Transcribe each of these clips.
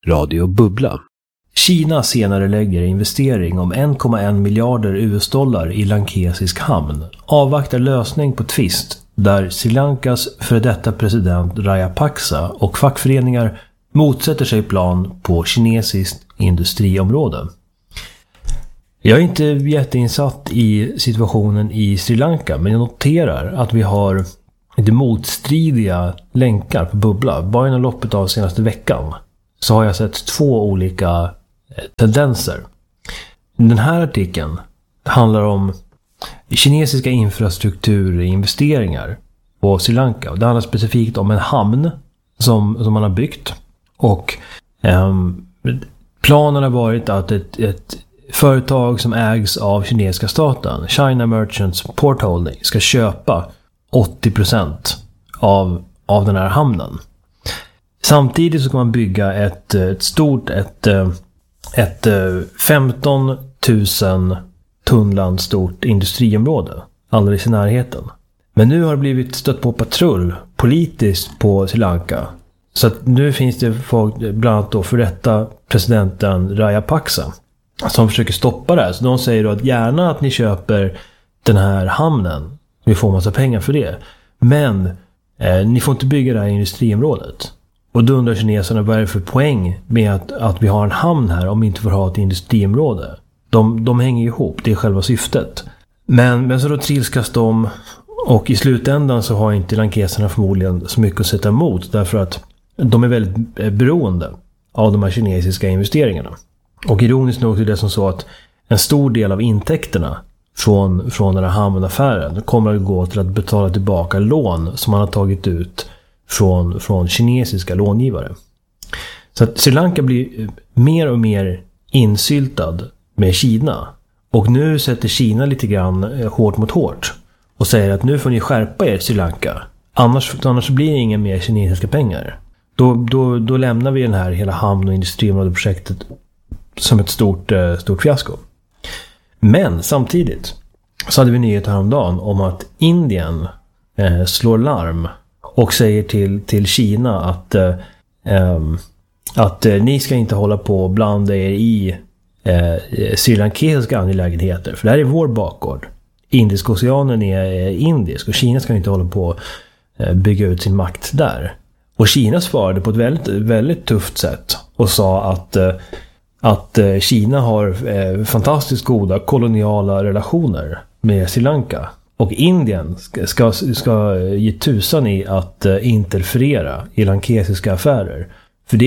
Radio Bubbla. Kina senare lägger investering om 1,1 miljarder US-dollar i lankesisk hamn. Avvaktar lösning på tvist där Sri Lankas före detta president Rajapaksa och fackföreningar motsätter sig plan på kinesiskt industriområde. Jag är inte jätteinsatt i situationen i Sri Lanka, men jag noterar att vi har lite motstridiga länkar på Bubbla. Bara inom loppet av senaste veckan så har jag sett 2 olika tendenser. Den här artikeln handlar om kinesiska infrastrukturinvesteringar på Sri Lanka. Det handlar specifikt om en hamn som man har byggt. Och planen har varit att ett företag som ägs av kinesiska staten, China Merchants Port Holding, ska köpa 80% av den här hamnen. Samtidigt så kan man bygga ett 15 000 tunnland stort industriområde alldeles i närheten. Men nu har det blivit stött på patrull politiskt på Sri Lanka. Så att nu finns det folk, bland annat då för detta presidenten Rajapaksa, som försöker stoppa det här. Så de säger då att gärna att ni köper den här hamnen. Vi får massa pengar för det. Men ni får inte bygga det här industriområdet. Och då undrar kineserna, vad är det för poäng med att vi har en hamn här om vi inte får ha ett industriområde? De hänger ihop, det är själva syftet. Men så då trilskas de, och i slutändan så har inte lankeserna förmodligen så mycket att sätta emot, därför att de är väldigt beroende av de här kinesiska investeringarna. Och ironiskt nog är det som så att en stor del av intäkterna från den här hamnaffären kommer att gå till att betala tillbaka lån som man har tagit ut från kinesiska långivare. Så att Sri Lanka blir mer och mer insyltad med Kina. Och nu sätter Kina lite grann hårt mot hårt och säger att nu får ni skärpa er, Sri Lanka. Annars blir det inga mer kinesiska pengar. Då lämnar vi den här hela hamn- och industriområdeprojektet som ett stort fiasko. Men samtidigt så hade vi nyheter häromdagen om att Indien slår larm och säger till Kina att ni ska inte hålla på och blanda er i Sri Lankesiska angelägenheter. För det här är vår bakgård. Indiska oceanen är indisk och Kina ska inte hålla på och bygga ut sin makt där. Och Kina svarade på ett väldigt, väldigt tufft sätt och sa att Kina har fantastiskt goda koloniala relationer med Sri Lanka. Och Indien ska ge tusan i att interferera i lankesiska affärer. För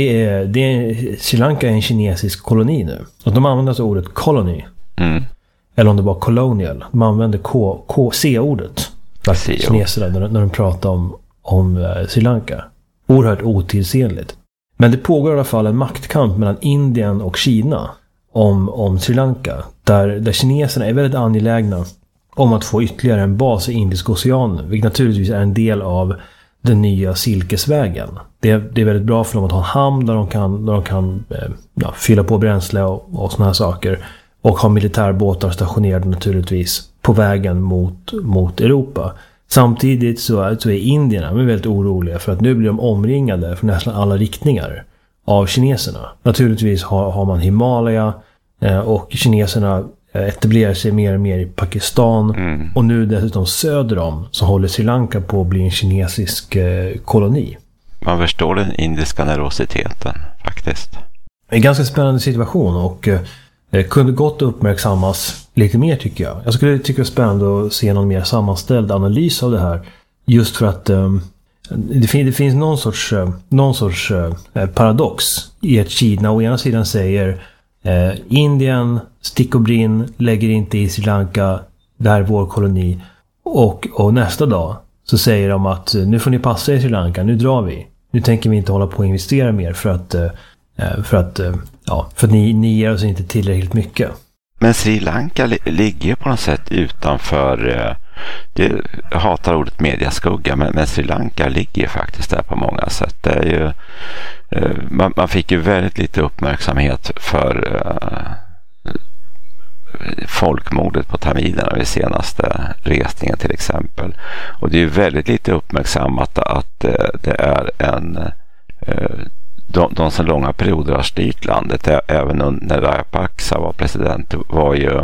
Sri Lanka är en kinesisk koloni nu. Och de använder alltså ordet colony. Mm. Eller om det var colonial. De använder C-ordet. Kineserna när de pratar om Sri Lanka. Oerhört otidsenligt. Men det pågår i alla fall en maktkamp mellan Indien och Kina om Sri Lanka. Där kineserna är väldigt angelägna om att få ytterligare en bas i Indiska oceanen. Vilket naturligtvis är en del av den nya Silkesvägen. Det är väldigt bra för dem att ha en hamn där de kan fylla på bränsle och såna här saker. Och ha militärbåtar stationerade naturligtvis på vägen mot Europa. Samtidigt så är indierna väldigt oroliga för att nu blir de omringade från nästan alla riktningar av kineserna. Naturligtvis har man Himalaya och kineserna etablerar sig mer och mer i Pakistan. Mm. Och nu dessutom söder om så håller Sri Lanka på att bli en kinesisk koloni. Man förstår den indiska nervositeten faktiskt. Det är en ganska spännande situation och kunde gott uppmärksammas lite mer tycker jag. Jag skulle tycka det är spännande att se någon mer sammanställd analys av det här. Just för att det finns någon sorts paradox i att Kina å ena sidan säger Indien, stick och brinn, lägger inte i Sri Lanka, det här är vår koloni. Och nästa dag så säger de att nu får ni passa i Sri Lanka, nu drar vi. Nu tänker vi inte hålla på att investera mer för att ni ger oss inte tillräckligt mycket. Men Sri Lanka ligger på något sätt utanför, jag hatar ordet mediaskugga, men Sri Lanka ligger faktiskt där på många sätt. Det är ju, man fick ju väldigt lite uppmärksamhet för folkmordet på tamilerna vid senaste resningen till exempel. Och det är ju väldigt lite uppmärksammat att det är en de som långa perioder har styrt landet, även när Rajapaksa var president, var ju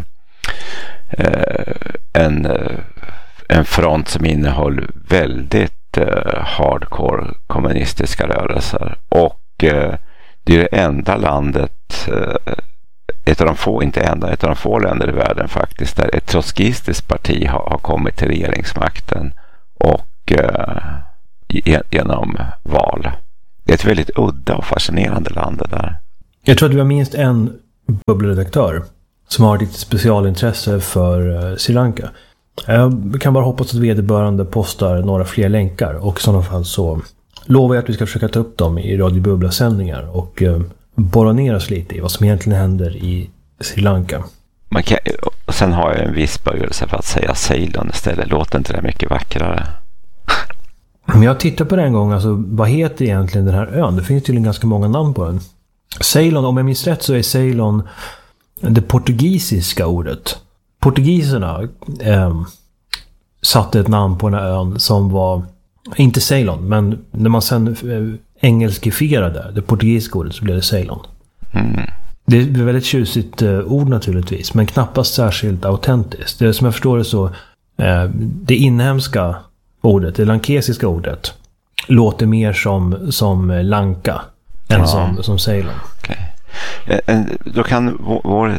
en front som innehöll väldigt hardcore kommunistiska rörelser. Och det är det enda landet, ett av de få länder i världen faktiskt, där ett trotskistiskt parti har kommit till regeringsmakten och genom val. Det är ett väldigt udda och fascinerande land det där. Jag tror att vi har minst en bubbelredaktör som har ett specialintresse för Sri Lanka. Jag kan bara hoppas att vederbörande postar några fler länkar, och i sådana fall så lovar jag att vi ska försöka ta upp dem i Radio Bubbla-sändningar och borra ner oss lite i vad som egentligen händer i Sri Lanka. Sen har jag en viss böjelse för att säga Ceylon istället. Låter inte det mycket vackrare? Men jag tittar på det en gång, alltså vad heter egentligen den här ön? Det finns tydligen ganska många namn på den. Ceylon, om jag minns rätt så är Ceylon det portugisiska ordet. Portugiserna satte ett namn på den här ön som var, inte Ceylon, men när man sen engelskifierade det portugisiska ordet så blev det Ceylon. Det är ett väldigt tjusigt ord naturligtvis, men knappast särskilt autentiskt. Det som jag förstår det så, det inhemska ordet, det lankesiska ordet, låter mer som Lanka än som Ceylon. Okay. Då kan vår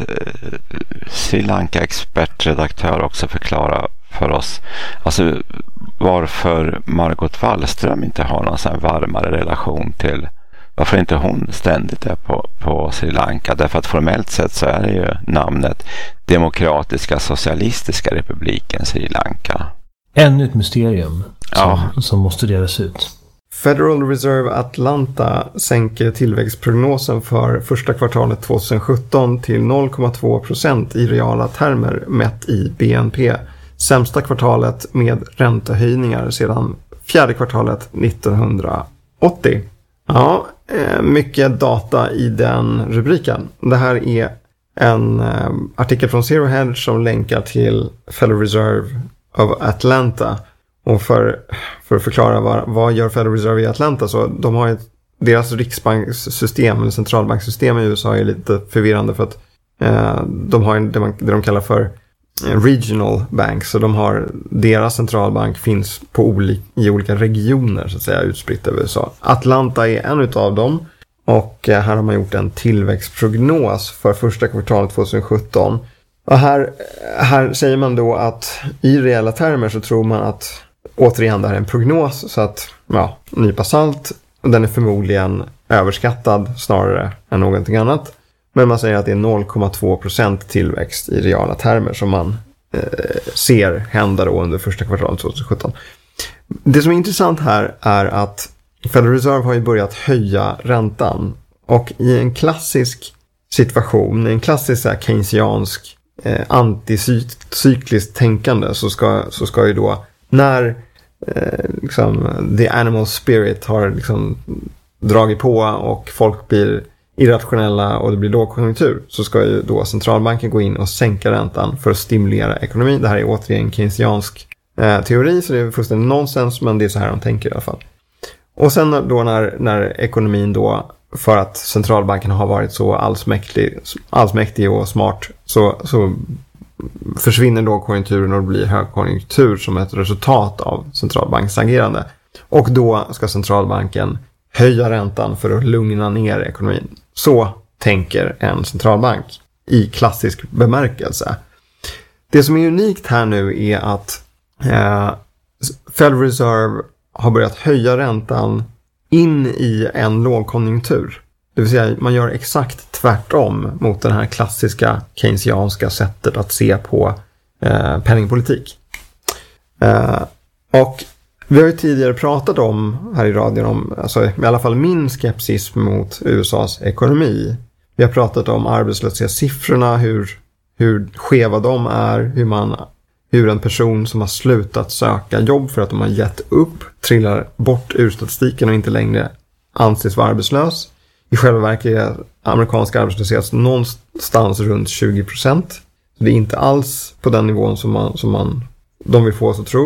Sri Lanka-expertredaktör också förklara för oss alltså varför Margot Wallström inte har någon sån varmare relation till, varför inte hon ständigt är på Sri Lanka. Därför att formellt sett så är det ju namnet Demokratiska Socialistiska Republiken Sri Lanka. Ännu ett mysterium som måste delas ut. Federal Reserve Atlanta sänker tillväxtprognosen för första kvartalet 2017 till 0,2% i reala termer mätt i BNP. Sämsta kvartalet med räntehöjningar sedan fjärde kvartalet 1980. Ja, mycket data i den rubriken. Det här är en artikel från Zero Hedge som länkar till Federal Reserve of Atlanta. Och för att förklara vad gör Federal Reserve i Atlanta, så de har deras riksbankssystem eller centralbanksystem i USA är lite förvirrande för att de har det de kallar för regional banks, så de har deras centralbank finns i olika regioner så att säga utspritt över USA. Atlanta är en utav dem, och här har man gjort en tillväxtprognos för första kvartalet 2017. Och här säger man då att i reella termer så tror man att, återigen det här är en prognos, så att nypa salt, den är förmodligen överskattad snarare än någonting annat. Men man säger att det är 0,2% tillväxt i reala termer som man ser hända då under första kvartalet 2017. Det som är intressant här är att Federal Reserve har ju börjat höja räntan, och i en klassisk situation, en klassisk keynesiansk anticykliskt tänkande så ska ju då när the animal spirit har dragit på och folk blir irrationella och det blir lågkonjunktur, så ska ju då centralbanken gå in och sänka räntan för att stimulera ekonomin. Det här är återigen keynesiansk teori, så det är fullständigt nonsens, men det är så här de tänker i alla fall. Och sen då när ekonomin då, för att centralbanken har varit så allsmäktig och smart, så försvinner då konjunkturen och det blir högkonjunktur som ett resultat av centralbankens agerande. Och då ska centralbanken höja räntan för att lugna ner ekonomin. Så tänker en centralbank i klassisk bemärkelse. Det som är unikt här nu är att Federal Reserve har börjat höja räntan in i en lågkonjunktur. Det vill säga man gör exakt tvärtom mot den här klassiska keynesianska sättet att se på penningpolitik. Och vi har ju tidigare pratat om här i radion om, alltså i alla fall min skepsis mot USAs ekonomi. Vi har pratat om arbetslöshetssiffrorna, hur skeva de är, hur en person som har slutat söka jobb för att de har gett upp trillar bort ur statistiken och inte längre anses vara arbetslös. I själva verket är amerikansk arbetslöshet någonstans runt 20%. Det är inte alls på den nivån som de vill få oss att tro.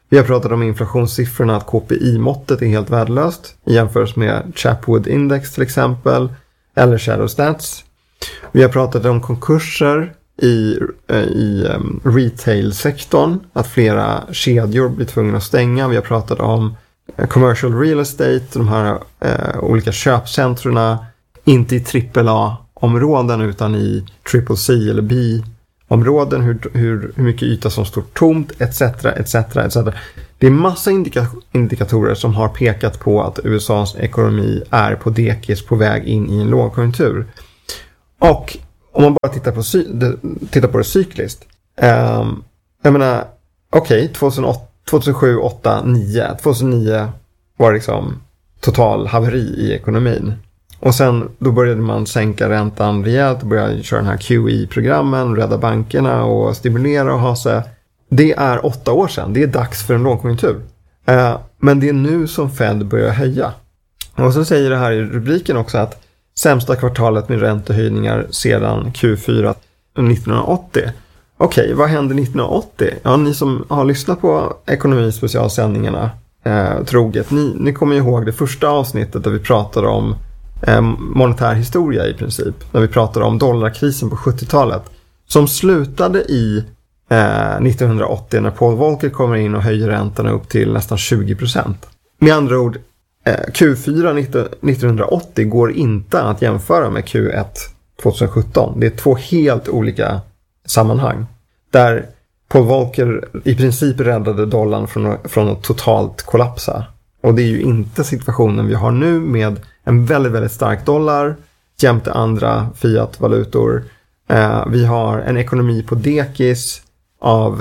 Vi har pratat om inflationssiffrorna, att KPI-måttet är helt värdelöst i jämförelse med Chapwood Index till exempel, eller Shadow Stats. Vi har pratat om konkurser i retail-sektorn, att flera kedjor blir tvungna att stänga. Vi har pratat om commercial real estate, de här olika köpcentrarna, inte i AAA-områden utan i CCC eller B-områden, hur mycket yta som står tomt, etc. Det är massa indikatorer som har pekat på att USAs ekonomi är på dekis, på väg in i en lågkonjunktur. Och om man bara tittar på det cykliskt. Jag menar, okej, 2007, 2008, 2009. 2009 var liksom total haveri i ekonomin. Och sen då började man sänka räntan rejält och började köra den här QE-programmen, rädda bankerna och stimulera och ha sig. Det är 8 år sedan. Det är dags för en lågkonjunktur. Men det är nu som Fed börjar höja. Och så säger det här i rubriken också att sämsta kvartalet med räntehöjningar sedan Q4 1980. Okej, vad hände 1980? Ja, ni som har lyssnat på ekonomispecialsändningarna troget, ni kommer ihåg det första avsnittet där vi pratade om monetär historia i princip. När vi pratade om dollarkrisen på 70-talet. Som slutade i 1980 när Paul Volcker kommer in och höjer räntorna upp till nästan 20%. Med andra ord, Q4 1980 går inte att jämföra med Q1 2017. Det är 2 helt olika sammanhang. Där Paul Volcker i princip räddade dollarn från att totalt kollapsa. Och det är ju inte situationen vi har nu med en väldigt, väldigt stark dollar jämte andra fiat-valutor. Vi har en ekonomi på dekis av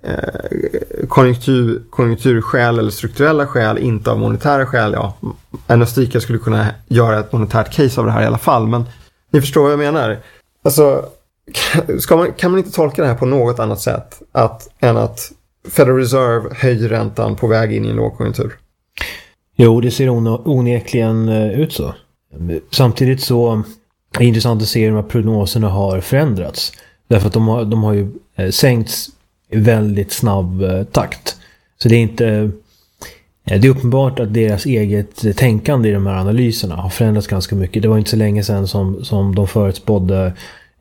konjunkturskäl eller strukturella skäl, inte av monetära skäl. Ja, en österrikare skulle kunna göra ett monetärt case av det här i alla fall, men ni förstår vad jag menar. Alltså, kan man inte tolka det här på något annat sätt än att Federal Reserve höjer räntan på väg in i en lågkonjunktur? Jo, det ser onekligen ut så. Samtidigt så är det intressant att se hur de här prognoserna har förändrats. Därför att de har ju sänkts i väldigt snabb takt. Så det är inte... Det är uppenbart att deras eget tänkande i de här analyserna har förändrats ganska mycket. Det var inte så länge sedan som de förutspådde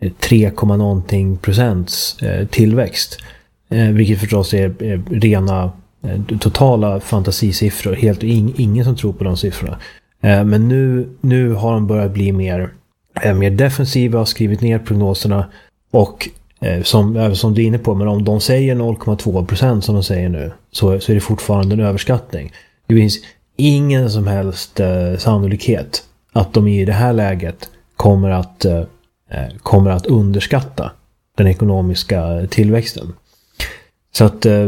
3,någonting% tillväxt. Vilket förstås är rena totala fantasisiffror. Helt ingen som tror på de siffrorna. Men nu har de börjat bli mer defensiva och skrivit ner prognoserna. Och som du är inne på, men om de säger 0,2% som de säger nu, så är det fortfarande en överskattning. Det finns ingen som helst sannolikhet att de i det här läget kommer att underskatta den ekonomiska tillväxten. Så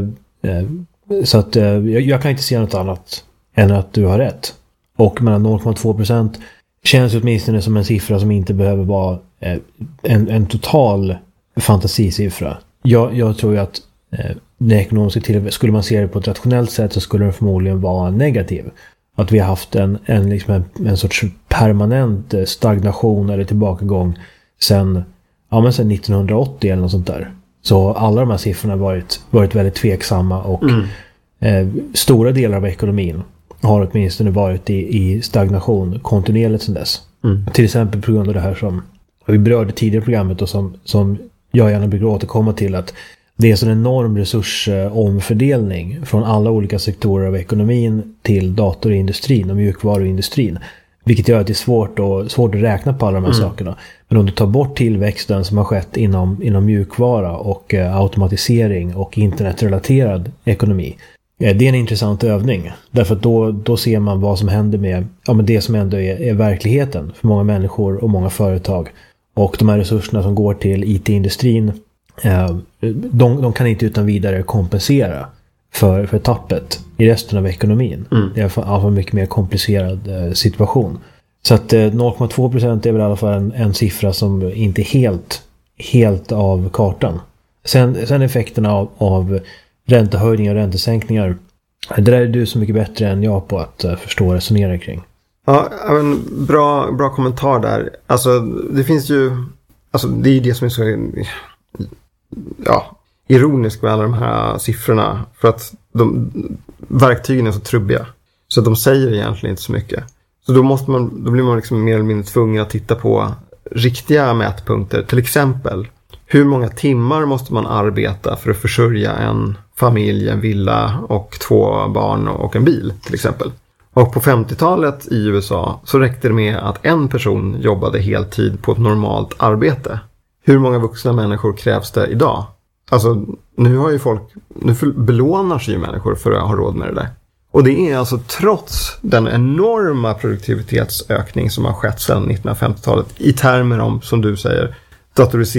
att jag kan inte se något annat än att du har rätt. Och mellan 0,2% känns åtminstone som en siffra som inte behöver vara en total fantasisiffra. Jag tror ju att den ekonomiska tillväxt, skulle man se det på ett rationellt sätt, så skulle den förmodligen vara negativ. Att vi har haft en sorts permanent stagnation eller tillbakagång sen 1980 eller något sånt där. Så alla de här siffrorna har varit väldigt tveksamma, och stora delar av ekonomin har åtminstone varit i stagnation kontinuerligt sedan dess. Till exempel på grund av det här som vi berörde tidigare i programmet och som jag gärna brukar återkomma till, att det är så en enorm resursomfördelning från alla olika sektorer av ekonomin till datorindustrin och mjukvaruindustrin. Vilket gör att det är svårt att räkna på alla de här sakerna. Men om du tar bort tillväxten som har skett inom mjukvara och automatisering och internetrelaterad ekonomi. Det är en intressant övning. Därför att då ser man vad som händer med det som ändå är verkligheten för många människor och många företag. Och de här resurserna som går till IT-industrin, de kan inte utan vidare kompensera för tappet i resten av ekonomin. Det är alltså en mycket mer komplicerad situation. Så att 0,2% är väl i alla fall en siffra som inte är helt av kartan. Sen effekterna av räntehöjningar och räntesänkningar, det där är du så mycket bättre än jag på att förstå och resonera kring. Ja, men bra kommentar där. Alltså det finns ju, alltså det är ju det som är så, ja, ironisk med alla de här siffrorna. För att verktygen är så trubbiga. Så de säger egentligen inte så mycket. Så då blir man liksom mer eller mindre tvungen att titta på riktiga mätpunkter. Till exempel, hur många timmar måste man arbeta för att försörja en familj, en villa och 2 barn och en bil till exempel. Och på 50-talet i USA så räckte det med att en person jobbade heltid på ett normalt arbete. Hur många vuxna människor krävs det idag? Alltså nu belånar sig ju människor för att ha råd med det där. Och det är alltså trots den enorma produktivitetsökning som har skett sedan 1950-talet i termer om, som du säger, datorisering